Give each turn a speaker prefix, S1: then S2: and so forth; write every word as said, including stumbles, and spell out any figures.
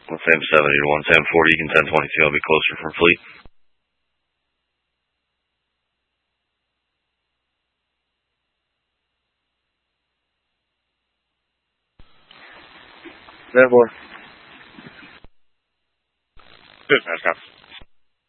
S1: one Sam seventy to one Sam forty, you can ten twenty-two, I'll be closer from fleet.
S2: Therefore.
S3: Business,